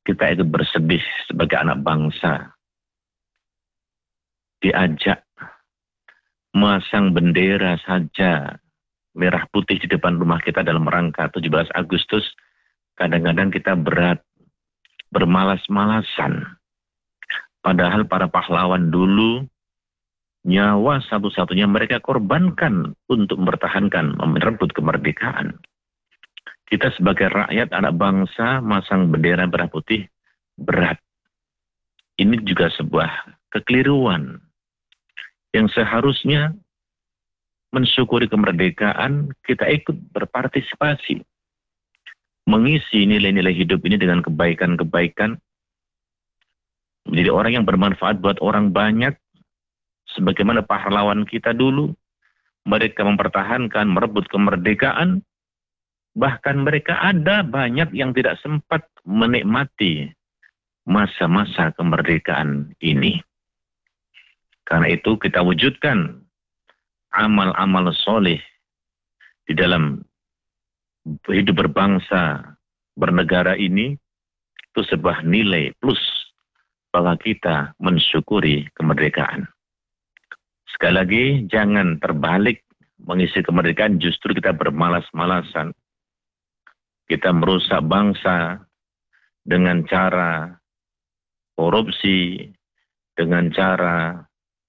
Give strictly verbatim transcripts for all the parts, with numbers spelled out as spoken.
kita ikut bersedih sebagai anak bangsa. Diajak masang bendera saja merah putih di depan rumah kita dalam rangka tujuh belas Agustus, kadang-kadang kita berat, bermalas-malasan. Padahal para pahlawan dulu, nyawa satu-satunya mereka korbankan untuk mempertahankan, merebut kemerdekaan. Kita sebagai rakyat, anak bangsa, masang bendera merah putih, berat. Ini juga sebuah kekeliruan yang seharusnya mensyukuri kemerdekaan, kita ikut berpartisipasi. Mengisi nilai-nilai hidup ini dengan kebaikan-kebaikan. Menjadi orang yang bermanfaat buat orang banyak. Sebagaimana pahlawan kita dulu. Mereka mempertahankan, merebut kemerdekaan. Bahkan mereka ada banyak yang tidak sempat menikmati masa-masa kemerdekaan ini. Karena itu kita wujudkan amal-amal soleh di dalam hidup berbangsa, bernegara ini, itu sebuah nilai plus bahwa kita mensyukuri kemerdekaan. Sekali lagi, jangan terbalik mengisi kemerdekaan, justru kita bermalas-malasan. Kita merusak bangsa dengan cara korupsi, dengan cara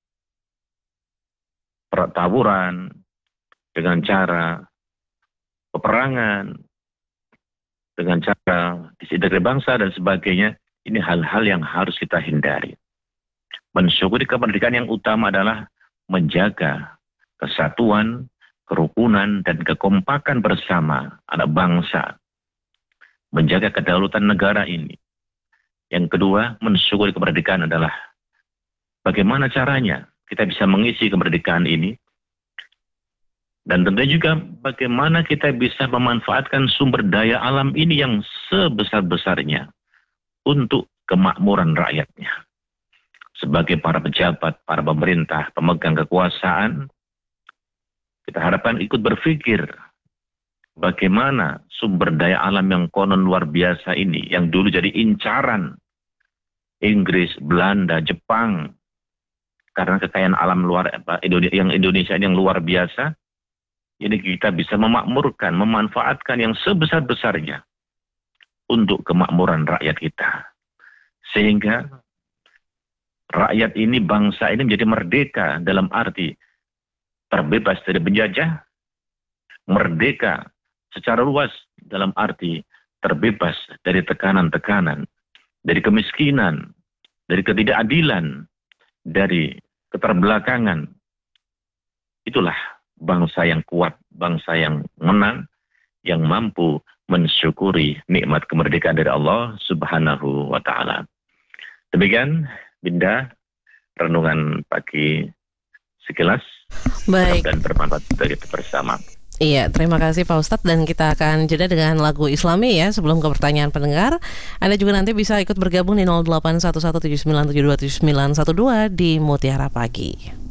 pertawuran, dengan cara peperangan, dengan cara disintegrasi bangsa dan sebagainya. Ini hal-hal yang harus kita hindari. Mensyukuri kemerdekaan yang utama adalah menjaga kesatuan, kerukunan, dan kekompakan bersama anak bangsa. Menjaga kedaulatan negara ini. Yang kedua, mensyukuri kemerdekaan adalah bagaimana caranya kita bisa mengisi kemerdekaan ini. Dan tentunya juga bagaimana kita bisa memanfaatkan sumber daya alam ini yang sebesar-besarnya untuk kemakmuran rakyatnya. Sebagai para pejabat, para pemerintah, pemegang kekuasaan, kita harapkan ikut berpikir bagaimana sumber daya alam yang konon luar biasa ini, yang dulu jadi incaran Inggris, Belanda, Jepang, karena kekayaan alam luar yang Indonesia yang luar biasa, ini kita bisa memakmurkan, memanfaatkan yang sebesar-besarnya untuk kemakmuran rakyat kita. Sehingga rakyat ini, bangsa ini menjadi merdeka dalam arti terbebas dari penjajah, merdeka secara luas dalam arti terbebas dari tekanan-tekanan, dari kemiskinan, dari ketidakadilan, dari keterbelakangan. Itulah bangsa yang kuat, bangsa yang menang, yang mampu mensyukuri nikmat kemerdekaan dari Allah Subhanahu wa Ta'ala. Demikian, Binda, renungan pagi sekilas. Baik. Dan bermanfaat untuk kita bersama. Iya, terima kasih Pak Ustadz, dan kita akan jeda dengan lagu Islami ya sebelum ke pertanyaan pendengar. Anda juga nanti bisa ikut bergabung di nol delapan satu satu tujuh sembilan tujuh dua tujuh sembilan satu dua di Mutiara Pagi.